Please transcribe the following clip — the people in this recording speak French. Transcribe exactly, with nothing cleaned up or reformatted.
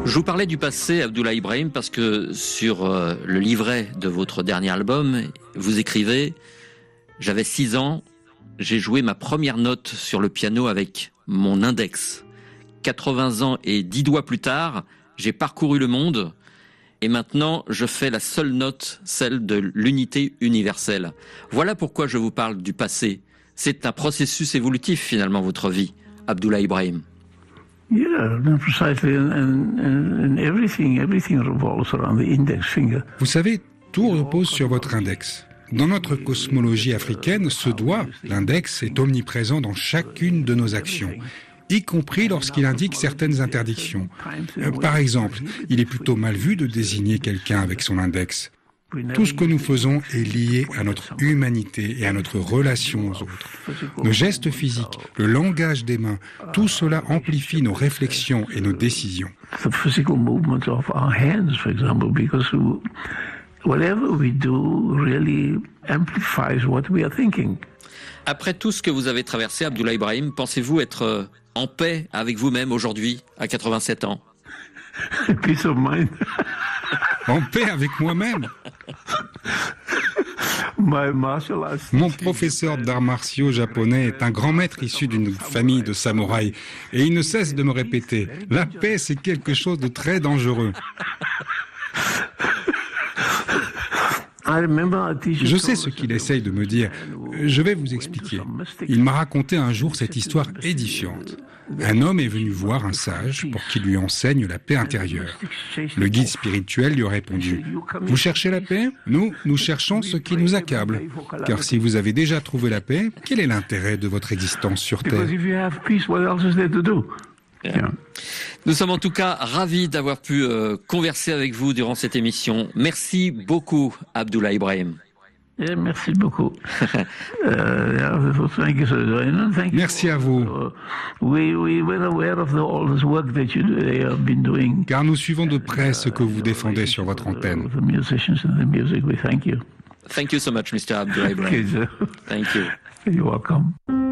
Je vous parlais du passé, Abdoulaye Ibrahim, parce que sur euh, le livret de votre dernier album, vous écrivez « J'avais six ans, j'ai joué ma première note sur le piano avec mon index. quatre-vingts ans et dix doigts plus tard, j'ai parcouru le monde et maintenant je fais la seule note, celle de l'unité universelle. » Voilà pourquoi je vous parle du passé. C'est un processus évolutif finalement, votre vie, Abdoulaye Ibrahim. Yeah, precisely, and, and everything, everything revolves around the index finger. Vous savez, tout repose sur votre index. Dans notre cosmologie africaine, ce doigt, l'index, est omniprésent dans chacune de nos actions, y compris lorsqu'il indique certaines interdictions. Euh, par exemple, il est plutôt mal vu de désigner quelqu'un avec son index. Tout ce que nous faisons est lié à notre humanité et à notre relation aux autres. Nos gestes physiques, le langage des mains, tout cela amplifie nos réflexions et nos décisions. The physical movement of our hands, for example, because whatever we do really amplifies what we are thinking. Après tout ce que vous avez traversé, Abdoulaye Ibrahim, pensez-vous être en paix avec vous-même aujourd'hui, à quatre-vingt-sept ans? Peace of mind. En paix avec moi-même. Mon professeur d'arts martiaux japonais est un grand maître issu d'une famille de samouraïs et il ne cesse de me répéter « La paix, c'est quelque chose de très dangereux ». Je sais ce qu'il essaye de me dire. Je vais vous expliquer. Il m'a raconté un jour cette histoire édifiante. Un homme est venu voir un sage pour qu'il lui enseigne la paix intérieure. Le guide spirituel lui a répondu « Vous cherchez la paix ? Nous, nous cherchons ce qui nous accable. Car si vous avez déjà trouvé la paix, quel est l'intérêt de votre existence sur Terre ?» Yeah. Nous sommes en tout cas ravis d'avoir pu euh, converser avec vous durant cette émission. Merci beaucoup, Abdoulaye Ibrahim. Yeah, merci beaucoup. uh, Merci à vous. We, we were aware of the, all this work that you have been doing. Car nous suivons de près ce que vous défendez sur votre antenne. The musicians and the music, we thank you. Thank you so much, Mister Abdoulaye Ibrahim. Okay, thank you. You're welcome.